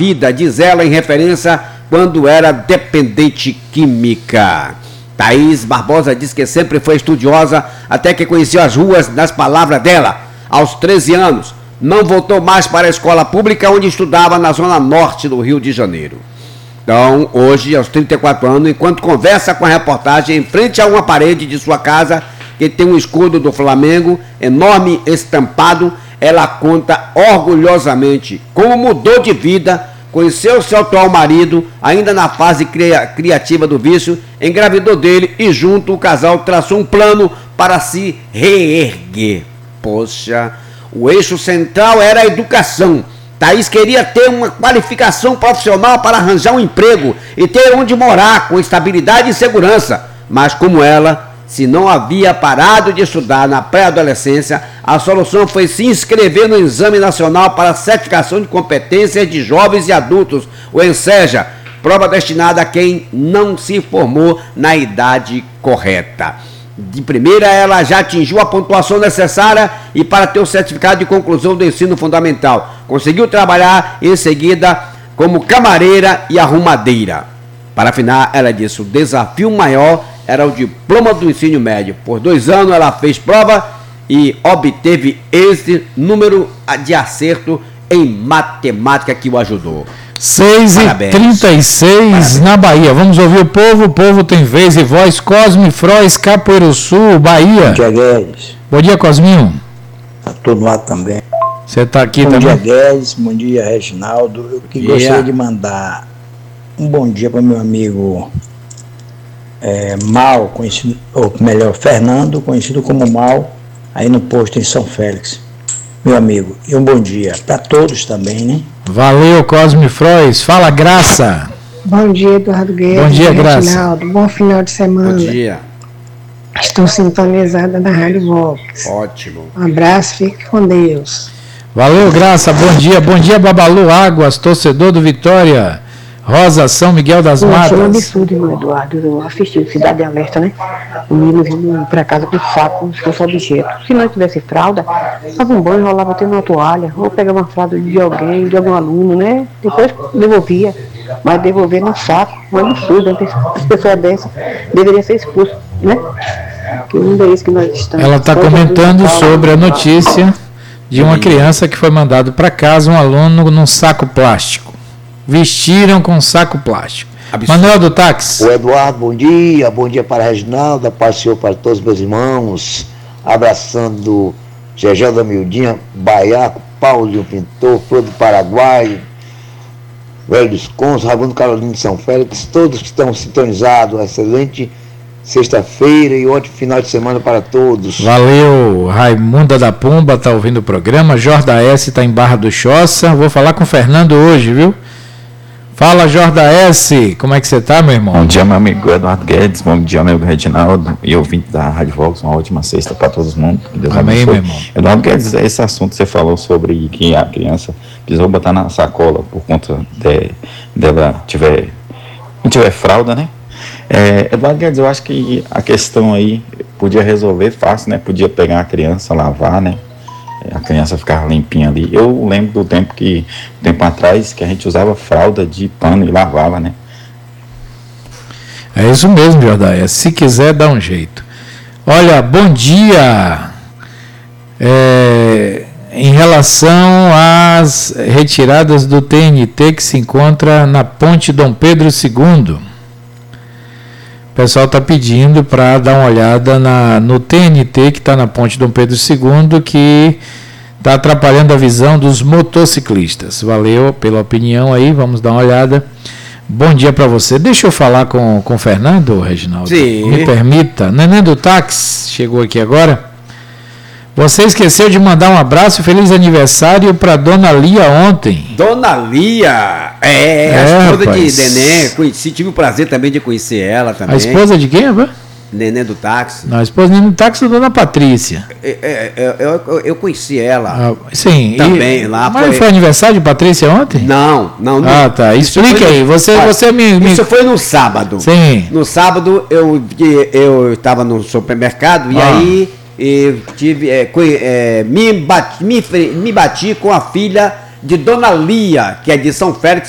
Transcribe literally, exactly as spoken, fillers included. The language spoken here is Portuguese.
vida, diz ela em referência quando era dependente química. Thaís Barbosa diz que sempre foi estudiosa até que conheceu as ruas nas palavras dela. Aos treze anos, não voltou mais para a escola pública onde estudava na zona norte do Rio de Janeiro. Então, hoje, aos trinta e quatro anos, enquanto conversa com a reportagem em frente a uma parede de sua casa, que tem um escudo do Flamengo, enorme estampado, ela conta orgulhosamente como mudou de vida, conheceu seu atual marido, ainda na fase cria, criativa do vício, engravidou dele e junto o casal traçou um plano para se reerguer. Poxa, o eixo central era a educação. Thaís queria ter uma qualificação profissional para arranjar um emprego e ter onde morar com estabilidade e segurança. Mas como ela, se não havia parado de estudar na pré-adolescência, a solução foi se inscrever no Exame Nacional para Certificação de Competências de Jovens e Adultos, o ENSEJA, prova destinada a quem não se formou na idade correta. De primeira, ela já atingiu a pontuação necessária e para ter o certificado de conclusão do ensino fundamental. Conseguiu trabalhar em seguida como camareira e arrumadeira. Para afinar, ela disse, o desafio maior era o diploma do ensino médio. Por dois anos ela fez prova e obteve esse número de acerto em matemática que o ajudou. seis e trinta e seis na Bahia. Vamos ouvir o povo. O povo tem vez e voz. Cosme Frois, Capoeiro-Sul, Bahia. Bom dia, Guedes. Bom dia, Cosminho. Está todo lá também. Você está aqui bom também? Bom dia, Guedes. Bom dia, Reginaldo. Eu que yeah. gostaria de mandar um bom dia para meu amigo é, Mal, conhecido, ou melhor, Fernando, conhecido como Mal, aí no posto em São Félix. Meu amigo, e um bom dia para todos também, né? Valeu, Cosme Frois. Fala, Graça. Bom dia, Eduardo Guedes. Bom dia, Graça. Reginaldo. Bom final de semana. Bom dia. Estou sintonizada na Rádio Vox. Ótimo. Um abraço, fique com Deus. Valeu, Graça. Bom dia. Bom dia, Babalu Águas, torcedor do Vitória. Rosa, São Miguel das Matas. Foi um absurdo, irmão Eduardo. Eu assisti Cidade Alerta, né? O menino vindo pra casa com saco, se fosse objeto. Se não tivesse fralda, dava um banho, enrolava até uma toalha, ou pegava uma fralda de alguém, de algum aluno, né? Depois devolvia. Mas devolver no saco, um absurdo. As pessoas dessas deveriam ser expulsas, né? Que não é isso que nós estamos. Ela está comentando sobre a notícia de uma criança que foi mandado para casa, um aluno num saco plástico. Vestiram com saco plástico. Absurdo. Manuel do Táxi. O Eduardo, bom dia. Bom dia para a Reginalda, paz do Senhor para todos meus irmãos. Abraçando Gegel da Mildinha, Baiaco, Paulinho Pintor, Flor do Paraguai, Velho dos Cons, Raimundo Carolino de São Félix, todos que estão sintonizados. Excelente sexta-feira e ótimo final de semana para todos. Valeu, Raimunda da Pomba está ouvindo o programa. Jorda S está em Barra do Choça. Vou falar com o Fernando hoje, viu? Fala, Jorda S, como é que você está, meu irmão? Bom dia, meu amigo Eduardo Guedes, bom dia, meu amigo Reginaldo e ouvinte da Rádio Vox, uma ótima sexta para todo mundo. Que Deus Amém, abençoe. meu irmão. Eduardo Guedes, esse assunto que você falou sobre que a criança precisou botar na sacola por conta de, dela tiver, não tiver fralda, né? É, Eduardo Guedes, eu acho que a questão aí podia resolver fácil, né? Podia pegar a criança, lavar, né? A criança ficava limpinha ali. Eu lembro do tempo que, tempo atrás, que a gente usava fralda de pano e lavava, né? É isso mesmo, Jordaia. Se quiser, dá um jeito. Olha, bom dia. É, em relação às retiradas do T N T que se encontra na Ponte Dom Pedro segundo. O pessoal está pedindo para dar uma olhada na, no T N T que está na Ponte Dom Pedro segundo, que está atrapalhando a visão dos motociclistas. Valeu pela opinião aí, vamos dar uma olhada. Bom dia para você. Deixa eu falar com, com o Fernando, Reginaldo. Sim. Me permita. Neném do Táxi chegou aqui agora. Você esqueceu de mandar um abraço e feliz aniversário para Dona Lia ontem. Dona Lia, é, É, a esposa rapaz. de Neném, conheci, tive o prazer também de conhecer ela também. A esposa de quem, rapaz? Neném do Táxi. Não, a esposa do Neném do Táxi é a Dona Patrícia. É, é, é, eu, eu, eu conheci ela. Ah, sim. Também e, lá. Mas foi... foi aniversário de Patrícia ontem? Não, não. Ah, não. tá. Isso Explica foi aí. no... Você, ah, você me, me... Isso foi no sábado. Sim. No sábado eu eu estava no supermercado e Ah. aí eu tive, é, conhe- é, me, bati, me, fre- me bati com a filha de Dona Lia, que é de São Félix,